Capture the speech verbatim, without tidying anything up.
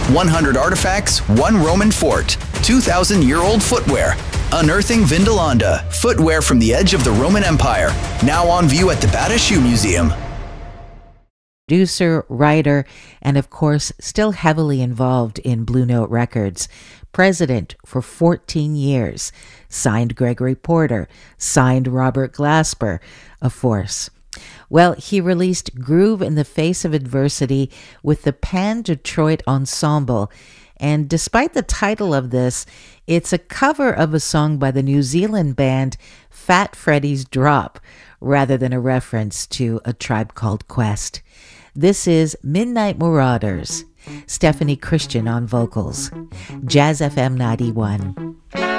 one hundred artifacts, one Roman fort, two thousand year old footwear. Unearthing Vindolanda, footwear from the edge of the Roman Empire. Now on view at the Bata Shoe Museum. Producer, writer, and of course, still heavily involved in Blue Note Records. President for fourteen years. Signed Gregory Porter. Signed Robert Glasper, of course. Well, he released Groove in the Face of Adversity with the Pan Detroit Ensemble. And despite the title of this, it's a cover of a song by the New Zealand band Fat Freddy's Drop, rather than a reference to A Tribe Called Quest. This is Midnight Marauders. Stephanie Christian on vocals. Jazz F M ninety-one.